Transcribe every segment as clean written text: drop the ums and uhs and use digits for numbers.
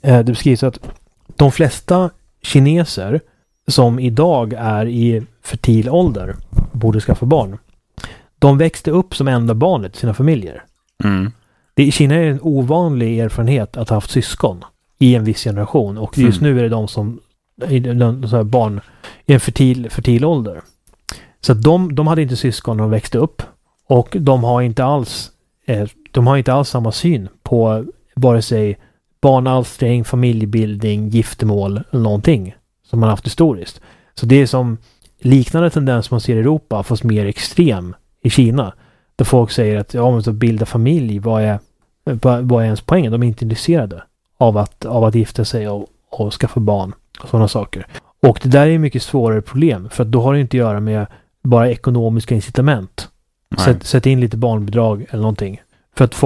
Det beskrivs att de flesta kineser som idag är i fertil ålder borde skaffa barn. De växte upp som enda barnet i sina familjer. I Kina är det en ovanlig erfarenhet att ha haft syskon i en viss generation. Och just nu är det de som är barn i en fertil ålder. Så att de hade inte syskon när de växte upp. Och de har inte alls samma syn på vare sig barnalstring, familjebildning, giftermål eller någonting som man haft historiskt. Så det är som liknande tendens man ser i Europa fast mer extrem i Kina. Där folk säger att om man bilda familj, vad är ens poängen? De är inte intresserade av att gifta sig och skaffa barn och sådana saker. Och det där är mycket svårare problem för att då har det inte att göra med bara ekonomiska incitament. Sätt in lite barnbidrag eller någonting. För att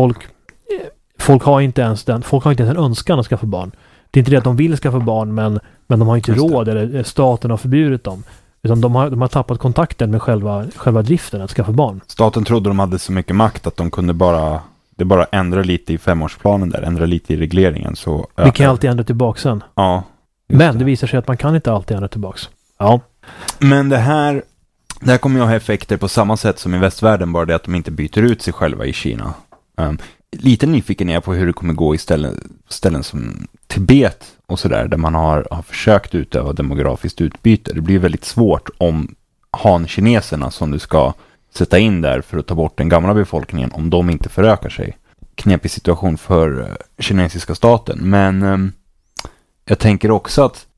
folk har inte ens en önskan att skaffa barn. Det är inte det att de vill skaffa barn men de har inte råd eller staten har förbjudit dem. Utan de har tappat kontakten med själva driften att skaffa barn. Staten trodde de hade så mycket makt att de kunde bara ändra lite i 5-årsplanen där, ändra lite i regleringen så vi kan alltid ändra tillbaka sen. Ja. Men det visar sig att man kan inte alltid ändra tillbaks. Ja. Men det här kommer ju ha effekter på samma sätt som i västvärlden, bara det att de inte byter ut sig själva i Kina. Lite nyfiken är jag på hur det kommer gå i ställen som Tibet och sådär, där man har försökt utöva demografiskt utbyte. Det blir väldigt svårt om han-kineserna som du ska sätta in där för att ta bort den gamla befolkningen, om de inte förökar sig. Knepig situation för kinesiska staten. Men jag tänker också att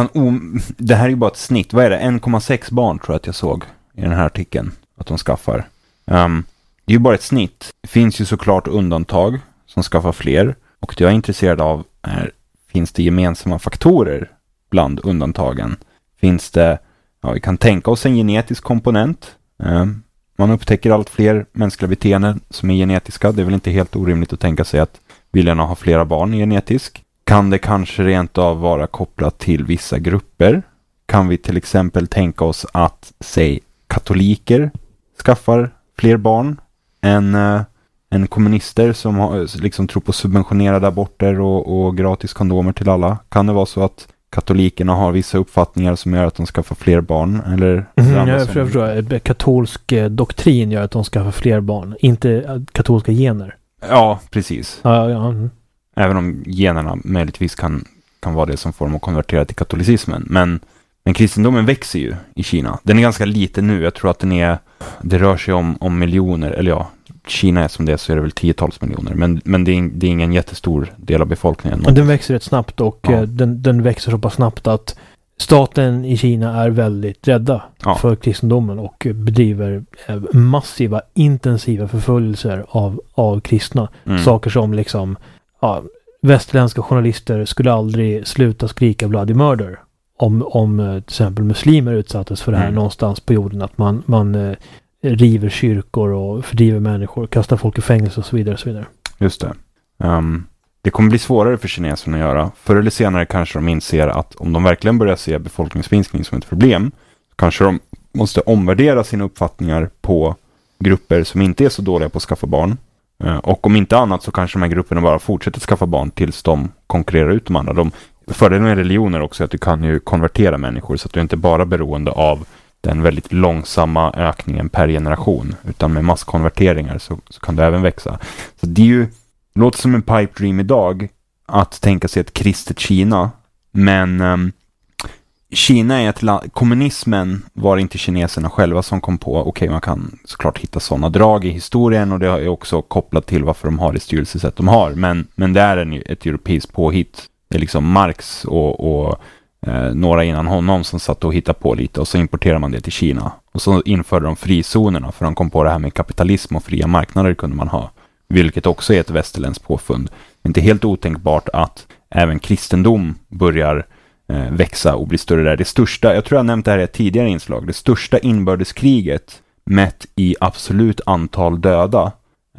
det här är ju bara ett snitt. Vad är det? 1,6 barn tror jag att jag såg i den här artikeln att de skaffar. Det är ju bara ett snitt. Det finns ju såklart undantag som skaffar fler. Och det jag är intresserad av är, finns det gemensamma faktorer bland undantagen? Finns det, vi kan tänka oss en genetisk komponent. Man upptäcker allt fler mänskliga beteenden som är genetiska. Det är väl inte helt orimligt att tänka sig att viljan att ha flera barn är genetisk. Kan det kanske rent av vara kopplat till vissa grupper? Kan vi till exempel tänka oss att, säg, katoliker skaffar fler barn än kommunister som liksom tror på subventionerade aborter och gratis kondomer till alla? Kan det vara så att katolikerna har vissa uppfattningar som gör att de skaffar fler barn? Eller jag förstår. Katolsk doktrin gör att de skaffar fler barn. Inte katolska gener. Ja, precis. Ja. Även om generna möjligtvis kan vara det som får dem att konvertera till katolicismen. Men kristendomen växer ju i Kina. Den är ganska liten nu. Jag tror att det rör sig om miljoner. Eller ja, Kina är som det, så är det väl 10-tals miljoner. Men det är ingen jättestor del av befolkningen. Den växer rätt snabbt och den växer så pass snabbt att staten i Kina är väldigt rädda för kristendomen och bedriver massiva, intensiva förföljelser av kristna. Saker som liksom västerländska journalister skulle aldrig sluta skrika bloody murder om till exempel muslimer utsattes för det här någonstans på jorden, att man river kyrkor och fördriver människor, kastar folk i fängelse och så vidare och så vidare. Just det. Det kommer bli svårare för kineserna att göra. Förr eller senare kanske de inser att om de verkligen börjar se befolkningsminskning som ett problem, kanske de måste omvärdera sina uppfattningar på grupper som inte är så dåliga på att skaffa barn. Och om inte annat så kanske de här grupperna bara fortsätter skaffa barn tills de konkurrerar ut de andra. Fördelen med religioner också är att du kan ju konvertera människor så att du inte bara är beroende av den väldigt långsamma ökningen per generation, utan med masskonverteringar så kan det även växa. Så det låter som en pipe dream idag att tänka sig ett kristet Kina, men Kina är ett land, kommunismen var inte kineserna själva som kom på. Okej, man kan såklart hitta sådana drag i historien och det är också kopplat till varför de har det styrelsesätt de har, men det är ett europeiskt påhitt. Det är liksom Marx och några innan honom som satt och hittade på lite, och så importerar man det till Kina. Och så införde de frizonerna för de kom på det här med kapitalism och fria marknader kunde man ha. Vilket också är ett västerländskt påfund. Inte helt otänkbart att även kristendom börjar växa och bli större där. Det största, jag tror jag nämnt det här i ett tidigare inslag, det största inbördeskriget mätt i absolut antal döda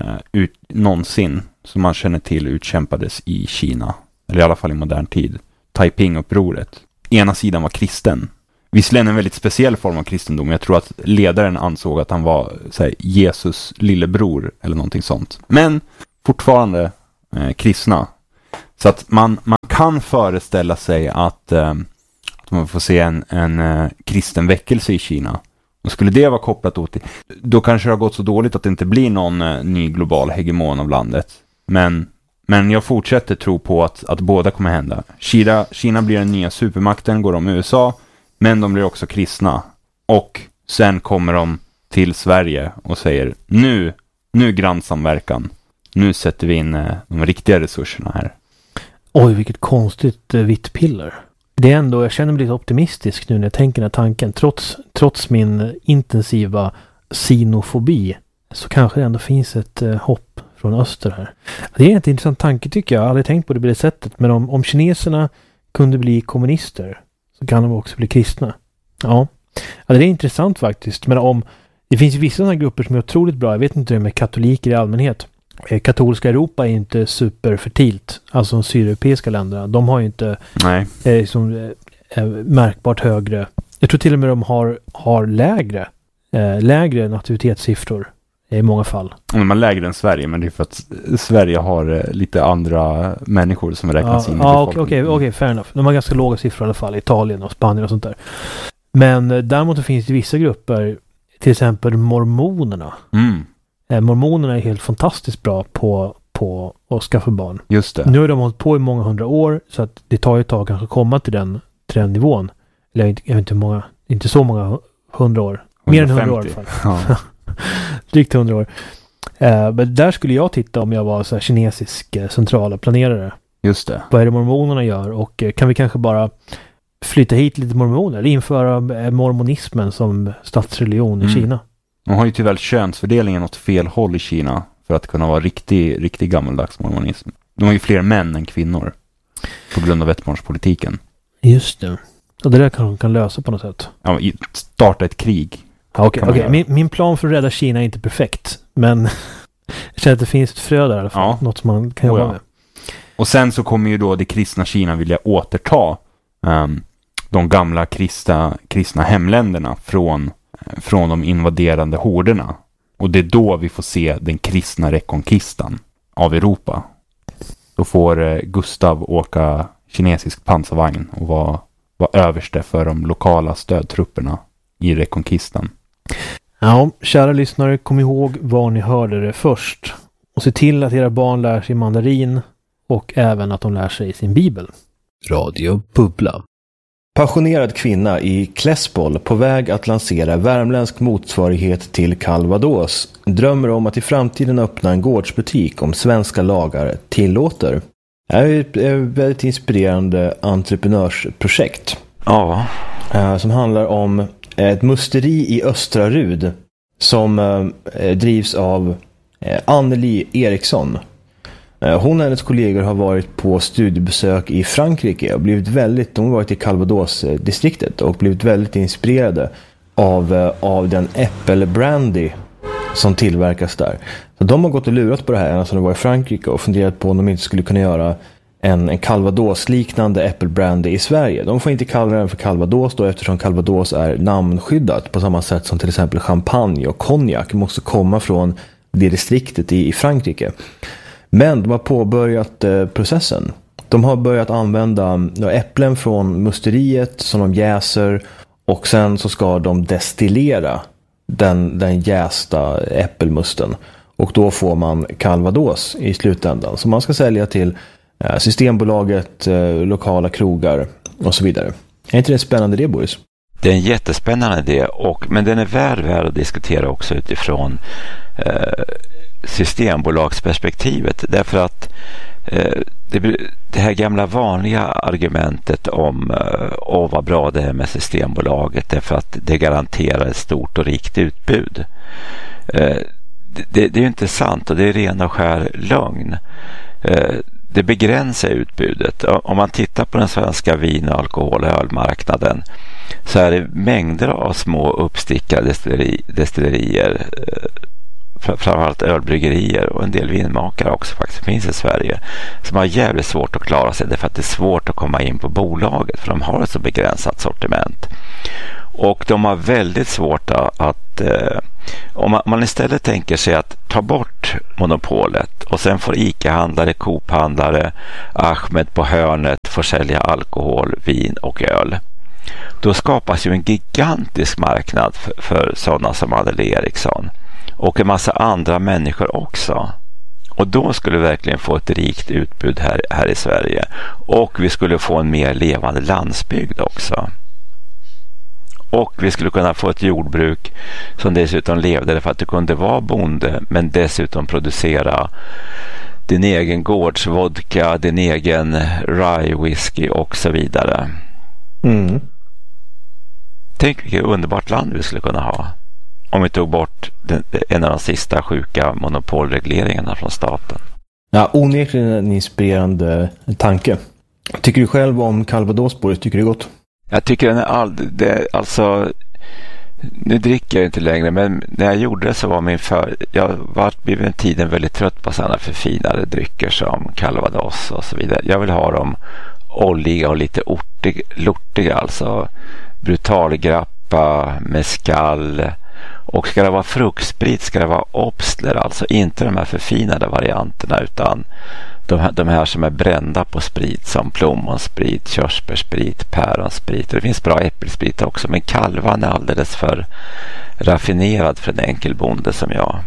någonsin som man känner till utkämpades i Kina. Eller i alla fall i modern tid. Taiping-upproret. Ena sidan var kristen. Visserligen en väldigt speciell form av kristendom. Jag tror att ledaren ansåg att han var Jesus lillebror eller någonting sånt. Men fortfarande kristna. Så att man kan föreställa sig att man får se en kristen väckelse i Kina. Och skulle det vara kopplat åt det, då kanske det har gått så dåligt att det inte blir någon ny global hegemon av landet. Men jag fortsätter tro på att båda kommer hända. Kina blir den nya supermakten, går om USA, men de blir också kristna. Och sen kommer de till Sverige och säger nu grannsamverkan. Nu sätter vi in de riktiga resurserna här. Oj, vilket konstigt vitt piller. Det är ändå, jag känner mig lite optimistisk nu när jag tänker den här tanken. Trots min intensiva sinofobi så kanske det ändå finns ett hopp från öster här. Det är en intressant tanke tycker jag. Jag har aldrig tänkt på det på det sättet. Men om kineserna kunde bli kommunister så kan de också bli kristna. Ja, det är intressant faktiskt. Men det finns ju vissa sådana grupper som är otroligt bra. Jag vet inte det med katoliker i allmänhet. Katolska Europa är inte superfertilt. Alltså de sydeuropeiska länderna. De har ju inte märkbart högre. Jag tror till och med de har lägre nativitetssiffror i många fall. De är lägre än Sverige, men det är för att Sverige har lite andra människor som räknas in i befolkningen. Okej, fair enough. De har ganska låga siffror i alla fall. Italien och Spanien och sånt där. Men däremot finns det vissa grupper, till exempel mormonerna. Mormonerna är helt fantastiskt bra på att skaffa barn. Just det. Nu har de hållit på i många 100 år så att det tar ju ett tag kanske komma till den nivån. Eller jag vet inte hur många, inte så många 100 år. 150. Mer än 100 år i alla fall. Ja. Drygt 100 år. Men där skulle jag titta om jag var så här kinesisk centrala planerare. Just det. Vad är det mormonerna gör? Och kan vi kanske bara flytta hit lite mormoner? Eller införa mormonismen som statsreligion i Kina? De har ju tyvärr könsfördelningen åt fel håll i Kina för att kunna vara riktig gammaldags mormonism. De har ju fler män än kvinnor på grund av ettbarnspolitiken. Just det. Och det där kan lösa på något sätt. Ja, starta ett krig. Okej. Min plan för att rädda Kina är inte perfekt. Men jag känner att det finns ett frö där i alla fall. Ja. Något som man kan jobba med. Och sen så kommer ju då det kristna Kina vilja återta de gamla kristna hemländerna från de invaderande horderna. Och det är då vi får se den kristna rekonkistan av Europa. Då får Gustav åka kinesisk pansarvagn och vara överste för de lokala stödtrupperna i rekonkistan. Ja, kära lyssnare, kom ihåg var ni hörde det först. Och se till att era barn lär sig mandarin och även att de lär sig sin bibel. Radio Bubbla. Passionerad kvinna i Klässboll på väg att lansera värmländsk motsvarighet till Calvados drömmer om att i framtiden öppna en gårdsbutik om svenska lagar tillåter. Det är ett väldigt inspirerande entreprenörsprojekt. Ja. Som handlar om ett musteri i Östra Rud som drivs av Anneli Eriksson. Hon och hennes kollegor har varit på studiebesök i Frankrike och de har varit i Calvados-distriktet och blivit väldigt inspirerade av den äppelbrandy som tillverkas där. Så de har gått och lurat på det här när de var i Frankrike och funderat på om de inte skulle kunna göra en Calvados-liknande äppelbrandy i Sverige. De får inte kalla den för Calvados då, eftersom Calvados är namnskyddat på samma sätt som till exempel champagne och konjak måste komma från det distriktet i Frankrike. Men de har påbörjat processen. De har börjat använda äpplen från musteriet som de jäser och sen så ska de destillera den jästa äppelmusten. Och då får man Calvados i slutändan som man ska sälja till Systembolaget, lokala krogar och så vidare. Är inte det spännande det, Boris? Det är en jättespännande idé, men den är värd att diskutera också utifrån systembolagsperspektivet. Därför att det här gamla vanliga argumentet om vad bra det är med Systembolaget därför att det garanterar ett stort och rikt utbud. Det är ju inte sant och det är ren och skär lögn. Det begränsar utbudet. Om man tittar på den svenska vin-, alkohol- och ölmarknaden så är det mängder av små uppstickade destillerier, framförallt ölbryggerier och en del vinmakare också faktiskt finns i Sverige som har jävligt svårt att klara sig därför att det är svårt att komma in på bolaget för de har ett så begränsat sortiment. Och de har väldigt svårt att om man istället tänker sig att ta bort monopolet och sen får ICA-handlare, Coop-handlare, Ahmed på hörnet får sälja alkohol, vin och öl. Då skapas ju en gigantisk marknad för sådana som Anneli Eriksson och en massa andra människor också. Och då skulle vi verkligen få ett rikt utbud här i Sverige. Och vi skulle få en mer levande landsbygd också. Och vi skulle kunna få ett jordbruk som dessutom levde därför att du kunde vara bonde men dessutom producera din egen gårdsvodka, din egen rye whisky och så vidare. Mm. Tänk vilket underbart land vi skulle kunna ha om vi tog bort en av de sista sjuka monopolregleringarna från staten. Ja, onekligen en inspirerande tanke. Tycker du själv om Calvadosborg? Tycker du det är gott? Jag tycker den är alltså, nu dricker jag inte längre, men när jag gjorde det så var jag var vid den tiden väldigt trött på sådana förfinade drycker som Calvados och så vidare. Jag vill ha dem oljiga och lite lortiga, alltså brutalgrappa, mezcal, och ska det vara fruktsprit ska det vara obstler, alltså inte de här förfinade varianterna utan de här som är brända på sprit som plommonsprit, körsbärssprit, päronsprit. Det finns bra äppelsprit också, men kalvan är alldeles för raffinerad för en enkel bonde som jag.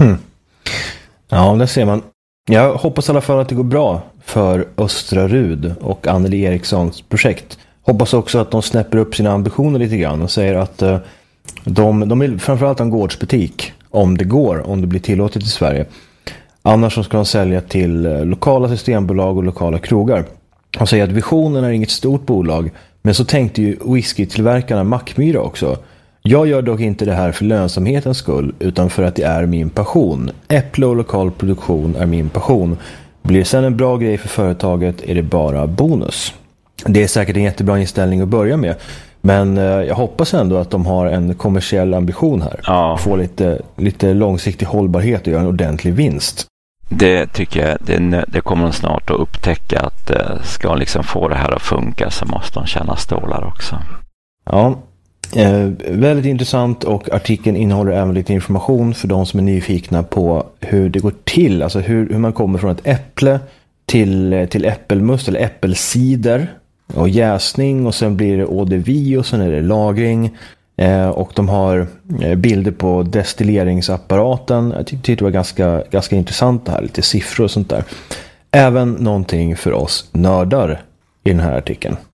Ja, det ser man. Jag hoppas i alla fall att det går bra för Östra Rud och Anneli Erikssons projekt. Hoppas också att de snäpper upp sina ambitioner lite grann och säger att de vill framförallt en gårdsbutik om det går, om det blir tillåtet i Sverige. Annars så ska de sälja till lokala systembolag och lokala krogar. De säger att Visionen är inget stort bolag, men så tänkte ju whiskytillverkarna Mackmyra också. Jag gör dock inte det här för lönsamhetens skull, utan för att det är min passion. Äpple och lokal produktion är min passion. Blir det sen en bra grej för företaget är det bara bonus. Det är säkert en jättebra inställning att börja med. Men jag hoppas ändå att de har en kommersiell ambition här. Ja. Få lite långsiktig hållbarhet och göra en ordentlig vinst. Det tycker jag, det kommer de snart att upptäcka att ska de liksom få det här att funka så måste de tjäna stålar också. Ja, väldigt intressant, och artikeln innehåller även lite information för de som är nyfikna på hur det går till. Alltså hur man kommer från ett äpple till äppelmust eller äppelcider och jäsning, och sen blir det eau de vie och sen är det lagring. Och de har bilder på destilleringsapparaten. Jag tyckte det var ganska intressant det här, lite siffror och sånt där. Även någonting för oss nördar i den här artikeln.